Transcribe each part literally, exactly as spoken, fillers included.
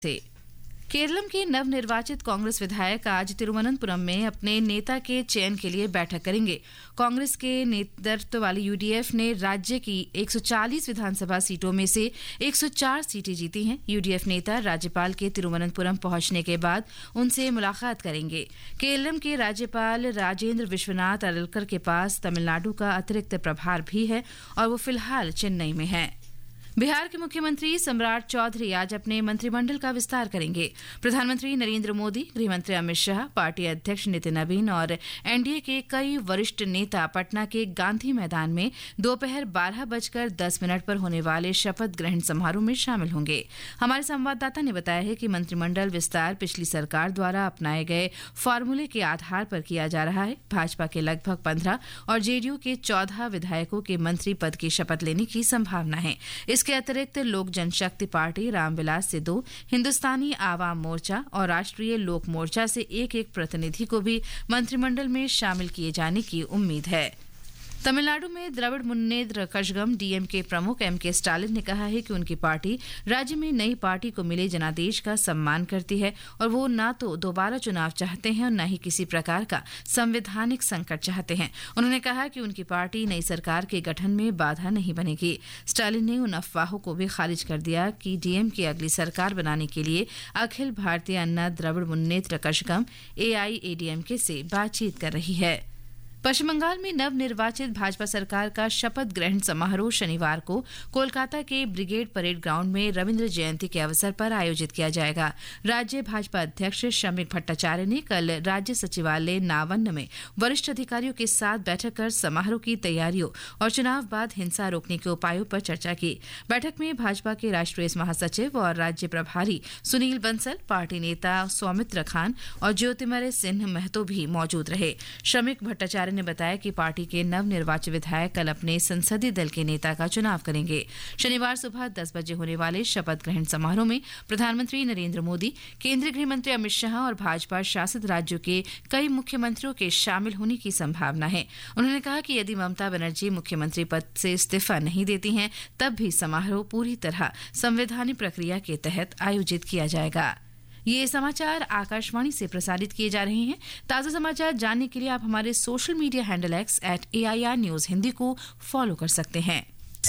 थे। केरलम के नवनिर्वाचित कांग्रेस विधायक आज तिरुवनंतपुरम में अपने नेता के चयन के लिए बैठक करेंगे। कांग्रेस के नेतृत्व वाली यूडीएफ ने राज्य की एक सौ चालीस विधानसभा सीटों में से एक सौ चार सीटें जीती हैं। यूडीएफ नेता राज्यपाल के तिरुवनंतपुरम पहुंचने के बाद उनसे मुलाकात करेंगे। केरलम के राज्यपाल राजेंद्र विश्वनाथ अरलकर के पास तमिलनाडु का अतिरिक्त प्रभार भी है और वो फिलहाल चेन्नई में है। बिहार के मुख्यमंत्री सम्राट चौधरी आज अपने मंत्रिमंडल का विस्तार करेंगे। प्रधानमंत्री नरेंद्र मोदी, गृहमंत्री अमित शाह, पार्टी अध्यक्ष नितिन नवीन और एनडीए के कई वरिष्ठ नेता पटना के गांधी मैदान में दोपहर बारह बजकर दस मिनट पर होने वाले शपथ ग्रहण समारोह में शामिल होंगे। हमारे संवाददाता ने बताया है कि मंत्रिमंडल विस्तार पिछली सरकार द्वारा अपनाए गए फार्मूले के आधार पर किया जा रहा है। भाजपा के लगभग पंद्रह और जेडीयू के चौदह विधायकों के मंत्री पद की शपथ लेने की संभावना है। इसके अतिरिक्त लोक जनशक्ति पार्टी, रामविलास से दो, हिंदुस्तानी आवाम मोर्चा और राष्ट्रीय लोक मोर्चा से एक एक प्रतिनिधि को भी मंत्रिमंडल में शामिल किए जाने की उम्मीद है। तमिलनाडु में द्रविड़ मुन्नेत्र कषगम डीएमके प्रमुख एम के स्टालिन ने कहा है कि उनकी पार्टी राज्य में नई पार्टी को मिले जनादेश का सम्मान करती है और वो न तो दोबारा चुनाव चाहते हैं और न ही किसी प्रकार का संवैधानिक संकट चाहते हैं। उन्होंने कहा कि उनकी पार्टी नई सरकार के गठन में बाधा नहीं बनेगी। स्टालिन ने उन अफवाहों को भी खारिज कर दिया कि डीएमके अगली सरकार बनाने के लिए अखिल भारतीय अन्ना द्रविड़ मुन्नेत्र कषगम एआईएडीएमके से बातचीत कर रही है। पश्चिम बंगाल में नवनिर्वाचित भाजपा सरकार का शपथ ग्रहण समारोह शनिवार को कोलकाता के ब्रिगेड परेड ग्राउंड में रविंद्र जयंती के अवसर पर आयोजित किया जाएगा। राज्य भाजपा अध्यक्ष शमिक भट्टाचार्य ने कल राज्य सचिवालय नावन्न में वरिष्ठ अधिकारियों के साथ बैठक कर समारोह की तैयारियों और चुनाव बाद हिंसा रोकने के उपायों पर चर्चा की। बैठक में भाजपा के राष्ट्रीय महासचिव और राज्य प्रभारी सुनील बंसल, पार्टी नेता सौमित्र खान और ज्योतिमर्य सिंह महतो भी मौजूद रहे। शमिक भट्टाचार्य ने बताया कि पार्टी के नवनिर्वाचित विधायक कल अपने संसदीय दल के नेता का चुनाव करेंगे। शनिवार सुबह दस बजे होने वाले शपथ ग्रहण समारोह में प्रधानमंत्री नरेंद्र मोदी, केंद्रीय गृह मंत्री अमित शाह और भाजपा शासित राज्यों के कई मुख्यमंत्रियों के शामिल होने की संभावना है। उन्होंने कहा कि यदि ममता बनर्जी मुख्यमंत्री पद से इस्तीफा नहीं देती हैं, तब भी समारोह पूरी तरह संवैधानिक प्रक्रिया के तहत आयोजित किया जाएगा। ये समाचार आकाशवाणी से प्रसारित किए जा रहे हैं। ताजा समाचार जानने के लिए आप हमारे social media handle x eight AIR news Hindi को फॉलो कर सकते हैं।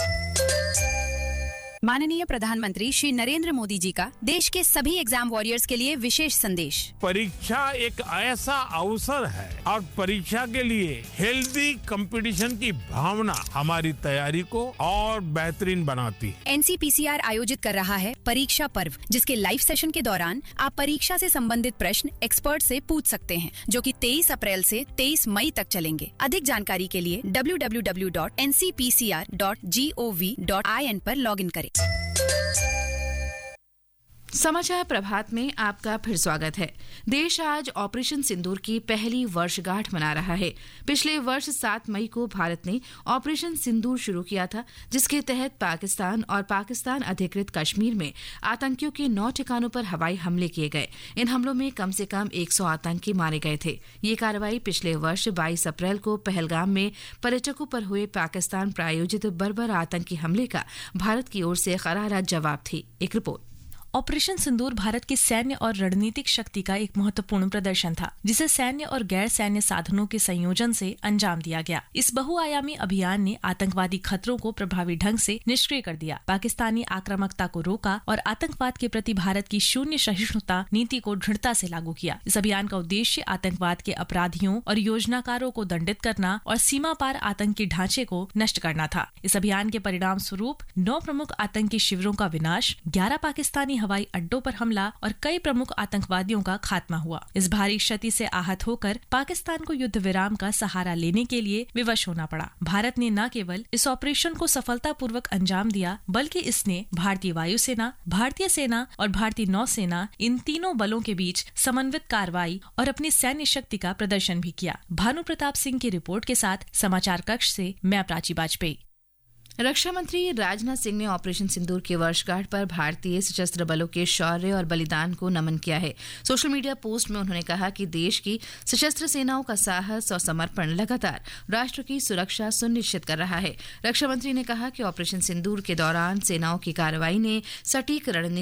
माननीय प्रधानमंत्री श्री नरेंद्र मोदी जी का देश के सभी एग्जाम वॉरियर्स के लिए विशेष संदेश। परीक्षा एक ऐसा अवसर है और परीक्षा के लिए हेल्दी कंपटीशन की भावना हमारी तैयारी को और बेहतरीन बनाती है। एनसीपीसीआर आयोजित कर रहा है परीक्षा पर्व, जिसके लाइव सेशन के दौरान आप परीक्षा से संबंधित प्रश्न एक्सपर्ट से पूछ सकते हैं, जो कि तेईस अप्रैल से तेईस मई तक चलेंगे। अधिक जानकारी के लिए W W W dot N C P C R dot G O V dot I N पर लॉग इन करें। समाचार प्रभात में आपका फिर स्वागत है। देश आज ऑपरेशन सिंदूर की पहली वर्षगांठ मना रहा है। पिछले वर्ष सात मई को भारत ने ऑपरेशन सिंदूर शुरू किया था, जिसके तहत पाकिस्तान और पाकिस्तान अधिकृत कश्मीर में आतंकियों के नौ ठिकानों पर हवाई हमले किए गए। इन हमलों में कम से कम एक सौ आतंकी मारे गए थे। ये कार्रवाई पिछले वर्ष बाईस अप्रैल को पहलगाम में पर्यटकों पर हुए पाकिस्तान प्रायोजित बर्बर आतंकी हमले का भारत की ओर से करारा जवाब थी। एक रिपोर्ट। ऑपरेशन सिंदूर भारत की सैन्य और रणनीतिक शक्ति का एक महत्वपूर्ण प्रदर्शन था, जिसे सैन्य और गैर सैन्य साधनों के संयोजन से अंजाम दिया गया। इस बहुआयामी अभियान ने आतंकवादी खतरों को प्रभावी ढंग से निष्क्रिय कर दिया, पाकिस्तानी आक्रामकता को रोका और आतंकवाद के प्रति भारत की शून्य सहिष्णुता नीति को दृढ़ता से लागू किया। इस अभियान का उद्देश्य आतंकवाद के अपराधियों और योजनाकारों को दंडित करना और सीमा पार आतंकी ढांचे को नष्ट करना था। इस अभियान के परिणाम स्वरूप नौ प्रमुख आतंकी शिविरों का विनाश, ग्यारह पाकिस्तानी हवाई अड्डों पर हमला और कई प्रमुख आतंकवादियों का खात्मा हुआ। इस भारी क्षति से आहत होकर पाकिस्तान को युद्ध विराम का सहारा लेने के लिए विवश होना पड़ा। भारत ने न केवल इस ऑपरेशन को सफलतापूर्वक अंजाम दिया, बल्कि इसने भारतीय वायुसेना, भारतीय सेना और भारतीय नौसेना, इन तीनों बलों के बीच समन्वित कार्रवाई और अपनी सैन्य शक्ति का प्रदर्शन भी किया। भानु प्रताप सिंह की रिपोर्ट के साथ समाचार कक्ष से मैं प्राची वाजपेयी। रक्षा मंत्री राजनाथ सिंह ने ऑपरेशन सिंदूर की वर्षगांठ पर भारतीय सशस्त्र बलों के शौर्य और बलिदान को नमन किया है। सोशल मीडिया पोस्ट में उन्होंने कहा कि देश की सशस्त्र सेनाओं का साहस और समर्पण लगातार राष्ट्र की सुरक्षा सुनिश्चित कर रहा है। रक्षा मंत्री ने कहा कि ऑपरेशन सिंदूर के दौरान सेनाओं की कार्रवाई ने सटीक रणनीति,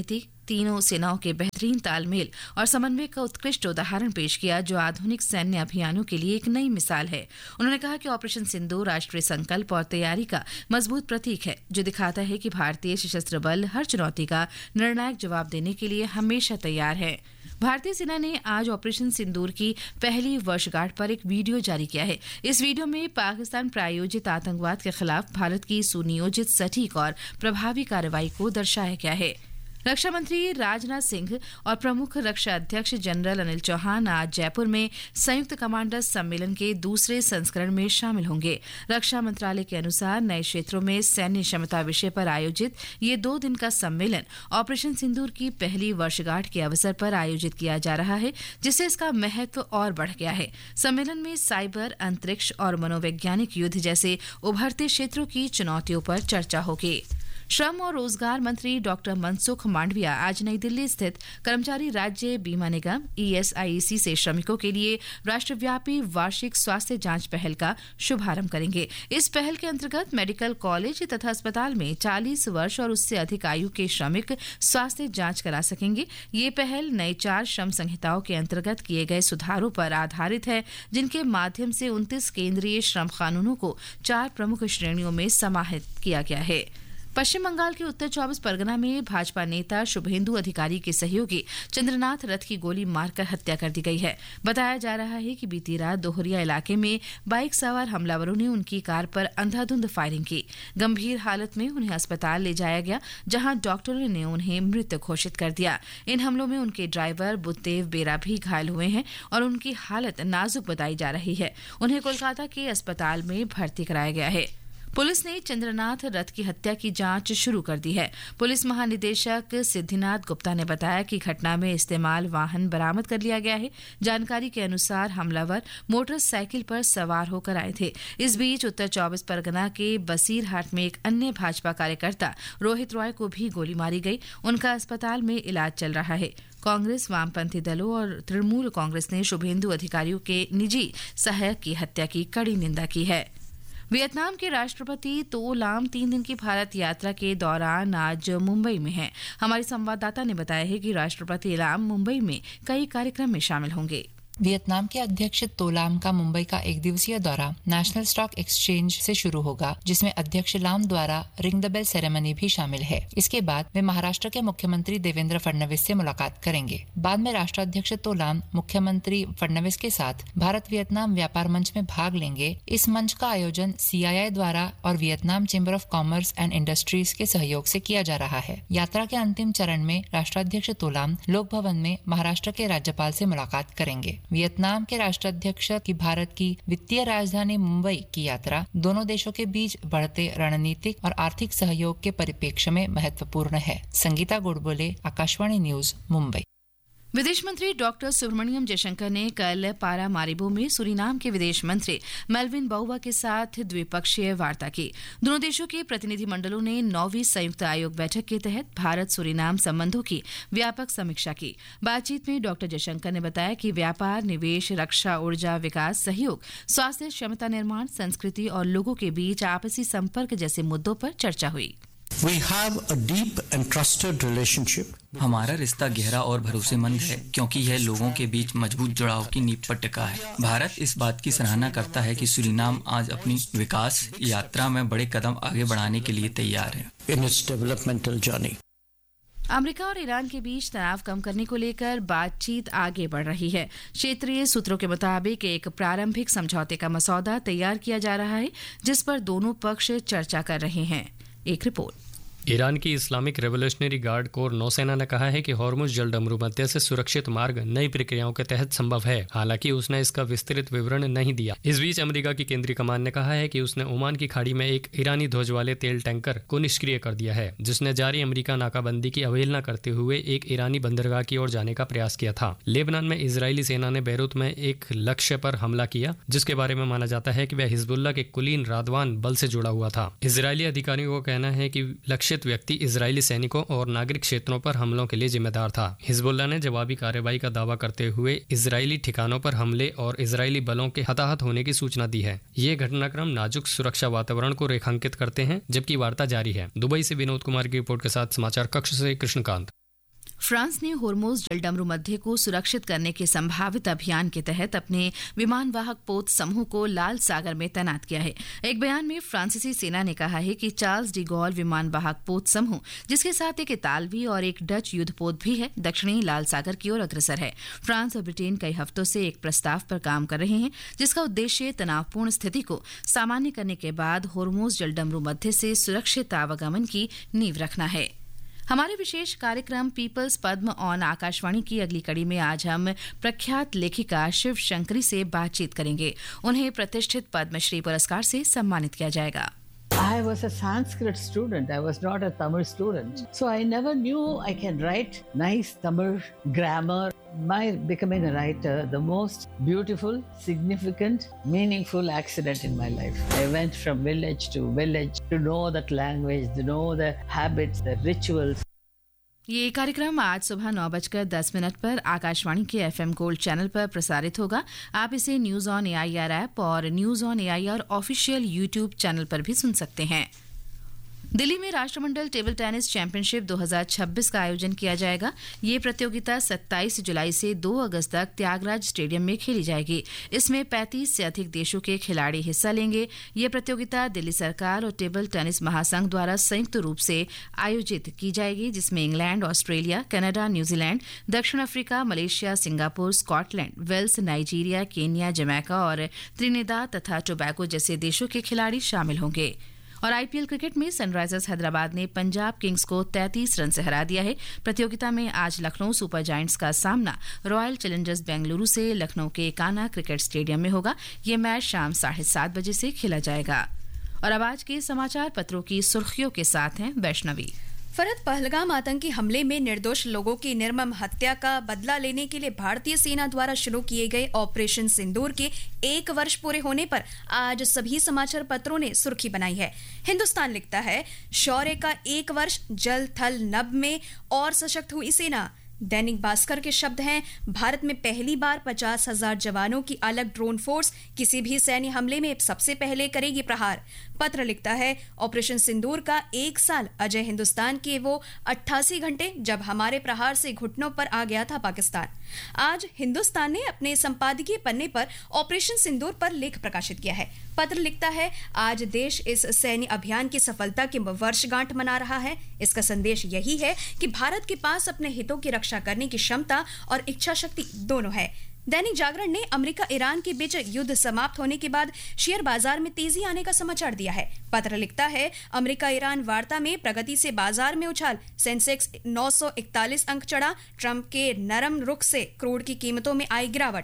तीनों सेनाओं के बेहतरीन तालमेल और समन्वय का उत्कृष्ट उदाहरण पेश किया, जो आधुनिक सैन्य अभियानों के लिए एक नई मिसाल है। उन्होंने कहा कि ऑपरेशन सिंदूर राष्ट्रीय संकल्प और तैयारी का मजबूत प्रतीक है, जो दिखाता है कि भारतीय सशस्त्र बल हर चुनौती का निर्णायक जवाब देने के लिए हमेशा तैयार है। भारतीय सेना ने आज ऑपरेशन सिंदूर की पहली वर्षगांठ पर एक वीडियो जारी किया है। इस वीडियो में पाकिस्तान प्रायोजित आतंकवाद के खिलाफ भारत की सुनियोजित, सटीक और प्रभावी कार्रवाई को दर्शाया गया है। रक्षा मंत्री राजनाथ सिंह और प्रमुख रक्षा अध्यक्ष जनरल अनिल चौहान आज जयपुर में संयुक्त कमांडर्स सम्मेलन के दूसरे संस्करण में शामिल होंगे। रक्षा मंत्रालय के अनुसार नए क्षेत्रों में सैन्य क्षमता विषय पर आयोजित ये दो दिन का सम्मेलन ऑपरेशन सिंदूर की पहली वर्षगांठ के अवसर पर आयोजित किया जा रहा है, जिससे इसका महत्व और बढ़ गया है। सम्मेलन में साइबर, अंतरिक्ष और मनोवैज्ञानिक युद्ध जैसे उभरते क्षेत्रों की चुनौतियों पर चर्चा होगी। श्रम और रोजगार मंत्री डॉक्टर मनसुख मांडविया आज नई दिल्ली स्थित कर्मचारी राज्य बीमा निगम ईएसआईसी से श्रमिकों के लिए राष्ट्रव्यापी वार्षिक स्वास्थ्य जांच पहल का शुभारंभ करेंगे। इस पहल के अंतर्गत मेडिकल कॉलेज तथा अस्पताल में चालीस वर्ष और उससे अधिक आयु के श्रमिक स्वास्थ्य जांच करा सकेंगे। ये पहल नई चार श्रम संहिताओं के अंतर्गत किए गए सुधारों पर आधारित है, जिनके माध्यम से उनतीस केंद्रीय श्रम कानूनों को चार प्रमुख श्रेणियों में समाहित किया गया है। पश्चिम बंगाल के उत्तर चौबीस परगना में भाजपा नेता शुभेंदु अधिकारी के सहयोगी चंद्रनाथ रथ की गोली मारकर हत्या कर दी गई है। बताया जा रहा है कि बीती रात दोहरिया इलाके में बाइक सवार हमलावरों ने उनकी कार पर अंधाधुंध फायरिंग की। गंभीर हालत में उन्हें अस्पताल ले जाया गया, जहां डॉक्टरों ने उन्हें मृत घोषित कर दिया। इन हमलों में उनके ड्राइवर बुद्धदेव बेरा भी घायल हुए हैं और उनकी हालत नाजुक बताई जा रही है। उन्हें कोलकाता के अस्पताल में भर्ती कराया गया है। पुलिस ने चंद्रनाथ रथ की हत्या की जांच शुरू कर दी है। पुलिस महानिदेशक सिद्धिनाथ गुप्ता ने बताया कि घटना में इस्तेमाल वाहन बरामद कर लिया गया है। जानकारी के अनुसार हमलावर मोटरसाइकिल पर सवार होकर आए थे। इस बीच उत्तर चौबीस परगना के बसीरहाट में एक अन्य भाजपा कार्यकर्ता रोहित रॉय को भी गोली मारी गई। उनका अस्पताल में इलाज चल रहा है। कांग्रेस, वामपंथी दलों और तृणमूल कांग्रेस ने शुभेंदु अधिकारियों के निजी सहायक की हत्या की कड़ी निंदा की है। वियतनाम के राष्ट्रपति तो लाम तीन दिन की भारत यात्रा के दौरान आज मुंबई में हैं। हमारी संवाददाता ने बताया है कि राष्ट्रपति लाम मुंबई में कई कार्यक्रम में शामिल होंगे। वियतनाम के अध्यक्ष तोलाम का मुंबई का एक दिवसीय दौरा नेशनल स्टॉक एक्सचेंज से शुरू होगा, जिसमें अध्यक्ष लाम द्वारा रिंग द बेल सेरेमनी भी शामिल है। इसके बाद वे महाराष्ट्र के मुख्यमंत्री देवेंद्र फडणवीस से मुलाकात करेंगे। बाद में राष्ट्राध्यक्ष तोलाम मुख्यमंत्री फडणवीस के साथ भारत वियतनाम व्यापार मंच में भाग लेंगे। इस मंच का आयोजन सीआईआई द्वारा और Vietnam chamber of commerce and industries के सहयोग से किया जा रहा है। यात्रा के अंतिम चरण में राष्ट्राध्यक्ष तोलाम लोक भवन में महाराष्ट्र के राज्यपाल से मुलाकात करेंगे। वियतनाम के राष्ट्राध्यक्ष की भारत की वित्तीय राजधानी मुंबई की यात्रा दोनों देशों के बीच बढ़ते रणनीतिक और आर्थिक सहयोग के परिप्रेक्ष्य में महत्वपूर्ण है। संगीता गोडबोले, आकाशवाणी न्यूज, मुंबई। विदेश मंत्री डॉक्टर सुब्रमण्यम जयशंकर ने कल पारामारिबो में सूरीनाम के विदेश मंत्री मेल्विन बाउवा के साथ द्विपक्षीय वार्ता की। दोनों देशों के प्रतिनिधिमंडलों ने नौवीं संयुक्त आयोग बैठक के तहत भारत सूरीनाम संबंधों की व्यापक समीक्षा की। बातचीत में डॉक्टर जयशंकर ने बताया कि व्यापार, निवेश, रक्षा, ऊर्जा, विकास, सहयोग, स्वास्थ्य, क्षमता निर्माण, संस्कृति और लोगों के बीच आपसी संपर्क जैसे मुद्दों पर चर्चा हुई। We have a deep and trusted relationship. हमारा रिश्ता गहरा और भरोसेमंद है, क्योंकि यह लोगों के बीच मजबूत जुड़ाव की नींव पर टिका है। भारत इस बात की सराहना करता है कि सूरीनाम आज अपनी विकास यात्रा में बड़े कदम आगे बढ़ाने के लिए तैयार है। In its developmental journey. America और ईरान के बीच तनाव कम करने को लेकर बातचीत आगे बढ़ रही है। क्षेत्रीय सूत्रों के मुताबिक एक प्रारंभिक समझौते का मसौदा तैयार किया जा रहा है, जिस पर दोनों पक्ष चर्चा कर रहे हैं। एक रिपोर्ट। ईरान की इस्लामिक रेवोल्यूशनरी गार्ड कोर नौसेना ने कहा है कि हॉर्मुज जलडमरू मध्य से सुरक्षित मार्ग नई प्रक्रियाओं के तहत संभव है। हालांकि उसने इसका विस्तृत विवरण नहीं दिया। इस बीच अमेरिका की केंद्रीय कमान ने कहा है कि उसने ओमान की खाड़ी में एक ईरानी ध्वज वाले तेल टैंकर को निष्क्रिय कर दिया है, जिसने जारी अमेरिका नाकाबंदी की अवहेलना करते हुए एक ईरानी बंदरगाह की ओर जाने का प्रयास किया था। लेबनान में इजरायली सेना ने बैरूत में एक लक्ष्य पर हमला किया, जिसके बारे में माना जाता है कि वह हिजबुल्लाह के कुलीन रादवान बल से जुड़ा हुआ था। इजरायली अधिकारियों का कहना है कि लक्षित व्यक्ति इजरायली सैनिकों और नागरिक क्षेत्रों पर हमलों के लिए जिम्मेदार था। हिजबुल्लाह ने जवाबी कार्रवाई का दावा करते हुए इजरायली ठिकानों पर हमले और इजरायली बलों के हताहत होने की सूचना दी है। ये घटनाक्रम नाजुक सुरक्षा वातावरण को रेखांकित करते हैं, जबकि वार्ता जारी है। दुबई से विनोद कुमार की रिपोर्ट के साथ समाचार कक्ष से कृष्णकांत। फ्रांस ने होर्मुज जलडमरू मध्य को सुरक्षित करने के संभावित अभियान के तहत अपने विमान वाहक पोत समूह को लाल सागर में तैनात किया है। एक बयान में फ्रांसीसी सेना ने कहा है कि चार्ल्स डी गॉल विमान वाहक पोत समूह, जिसके साथ एक इतालवी और एक डच युद्धपोत भी है, दक्षिणी लाल सागर की ओर अग्रसर है। फ्रांस और ब्रिटेन कई हफ्तों से एक प्रस्ताव पर काम कर रहे हैं, जिसका उद्देश्य तनावपूर्ण स्थिति को सामान्य करने के बाद होर्मुज जलडमरू मध्य से सुरक्षित आवागमन की नींव रखना है। हमारे विशेष कार्यक्रम पीपल्स पद्म ऑन आकाशवाणी की अगली कड़ी में आज हम प्रख्यात लेखिका शिव शंकरी से बातचीत करेंगे। उन्हें प्रतिष्ठित पद्मश्री पुरस्कार से सम्मानित किया जाएगा। I was a Sanskrit student. I was not a Tamil student. So I never knew I can write nice Tamil grammar. My becoming a writer, the most beautiful, significant, meaningful accident in my life. I went from village to village to know that language, to know the habits, the rituals. ये कार्यक्रम आज सुबह नौ बजकर दस minute पर आकाशवाणी के FM gold channel पर प्रसारित होगा। आप इसे न्यूज ऑन एआईआर ऐप और news on AIR official YouTube channel पर भी सुन सकते हैं। दिल्ली में राष्ट्रमंडल टेबल टेनिस चैंपियनशिप दो हज़ार छब्बीस का आयोजन किया जाएगा। ये प्रतियोगिता सत्ताईस जुलाई से दो अगस्त तक त्यागराज स्टेडियम में खेली जाएगी। इसमें पैंतीस से अधिक देशों के खिलाड़ी हिस्सा लेंगे। ये प्रतियोगिता दिल्ली सरकार और टेबल टेनिस महासंघ द्वारा संयुक्त रूप से आयोजित की जाएगी, जिसमें इंग्लैंड, ऑस्ट्रेलिया, कनाडा, न्यूजीलैंड, दक्षिण Africa, Malaysia, Singapore, Scotland, Wales, Nigeria, Kenya, Jamaica और त्रिनिदाद तथा टोबैगो जैसे देशों के खिलाड़ी शामिल होंगे। और आईपीएल क्रिकेट में सनराइजर्स हैदराबाद ने पंजाब किंग्स को तैंतीस रन से हरा दिया है। प्रतियोगिता में आज लखनऊ सुपर जायंट्स का सामना रॉयल चैलेंजर्स बेंगलुरु से लखनऊ के कान्हा क्रिकेट स्टेडियम में होगा। ये मैच शाम साढ़े सात बजे से खेला जाएगा। और अब आज के समाचार पत्रों की सुर्खियों के साथ हैं वैष्णवी। फरत पहलगाम आतंकी हमले में निर्दोष लोगों की निर्मम हत्या का बदला लेने के लिए भारतीय सेना द्वारा शुरू किए गए ऑपरेशन सिंदूर के एक वर्ष पूरे होने पर आज सभी समाचार पत्रों ने सुर्खी बनाई है। हिंदुस्तान लिखता है, शौर्य का एक वर्ष, जल थल नभ में और सशक्त हुई सेना। दैनिक भास्कर के शब्द हैं, भारत में पहली बार पचास हजार जवानों की अलग ड्रोन फोर्स किसी भी सैन्य हमले में सबसे पहले करेगी प्रहार। पत्र लिखता है, ऑपरेशन सिंदूर का एक साल, अजय हिंदुस्तान के वो अट्ठासी घंटे जब हमारे प्रहार से घुटनों पर आ गया था पाकिस्तान। आज हिंदुस्तान ने अपने संपादकीय पन्ने पर ऑपरेशन सिंदूर पर लेख प्रकाशित किया है। पत्र लिखता है, आज देश इस सैन्य अभियान की सफलता की वर्षगांठ मना रहा है। इसका संदेश यही है कि भारत के पास अपने हितों की रक्षा करने की क्षमता और इच्छा शक्ति दोनों है। दैनिक जागरण ने अमेरिका ईरान के बीच युद्ध समाप्त होने के बाद शेयर बाजार में तेजी आने का समाचार दिया है। पत्र लिखता है, अमेरिका ईरान वार्ता में प्रगति से बाजार में उछाल, सेंसेक्स नौ सौ इकतालीस अंक चढ़ा। ट्रंप के नरम रुख से क्रूड की कीमतों में आई गिरावट।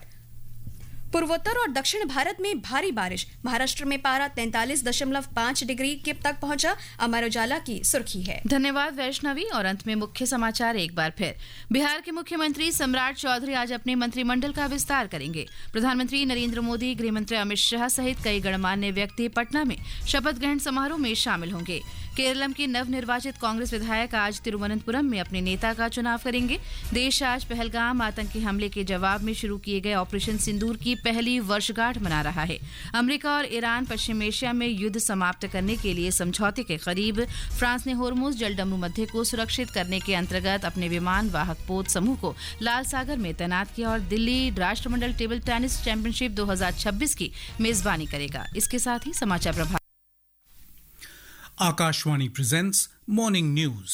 पूर्वोत्तर और दक्षिण भारत में भारी बारिश, महाराष्ट्र में पारा तैंतालीस दशमलव पाँच डिग्री के तक पहुंचा। अमर उजाला की सुर्खी है। धन्यवाद वैष्णवी। और अंत में मुख्य समाचार एक बार फिर। बिहार के मुख्यमंत्री सम्राट चौधरी आज अपने मंत्रिमंडल का विस्तार करेंगे। प्रधानमंत्री नरेंद्र मोदी, गृहमंत्री अमित शाह सहित कई गणमान्य व्यक्ति पटना में शपथ ग्रहण समारोह में शामिल होंगे। केरलम के नवनिर्वाचित कांग्रेस विधायक आज तिरुवनंतपुरम में अपने नेता का चुनाव करेंगे। देश आज पहलगाम आतंकी हमले के जवाब में शुरू किए गए ऑपरेशन सिंदूर की पहली वर्षगांठ मना रहा है। अमेरिका और ईरान पश्चिम एशिया में युद्ध समाप्त करने के लिए समझौते के करीब। फ्रांस ने होर्मुज जलडमरू मध्य को सुरक्षित करने के अंतर्गत अपने विमान वाहक पोत समूह को लाल सागर में तैनात किया। और दिल्ली राष्ट्रमंडल टेबल टेनिस चैंपियनशिप दो हज़ार छब्बीस की मेजबानी करेगा। इसके साथ ही समाचार प्रभाव। Akashwani presents Morning News.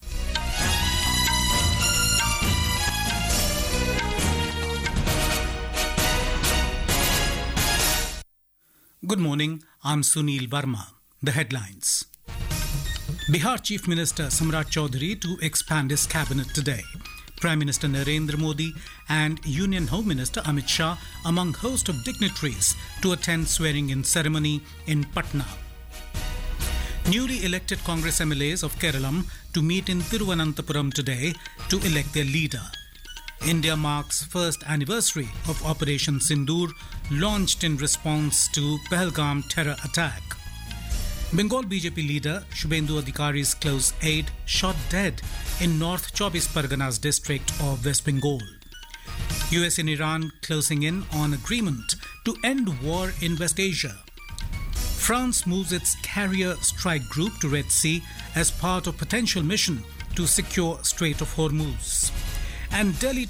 Good morning, I'm Sunil Verma. The headlines. Bihar Chief Minister Samrat Chaudhary to expand his cabinet today. Prime Minister Narendra Modi and Union Home Minister Amit Shah among host of dignitaries to attend swearing-in ceremony in Patna. Newly elected Congress M L As of Kerala to meet in Thiruvananthapuram today to elect their leader. India marks first anniversary of Operation Sindoor, launched in response to Pahalgam terror attack. Bengal B J P leader Shubhendu Adhikari's close aide shot dead in North Chobis Parganas district of West Bengal. U S and Iran closing in on agreement to end war in West Asia. France moves its carrier strike group to Red Sea as part of potential mission to secure Strait of Hormuz. And Delhi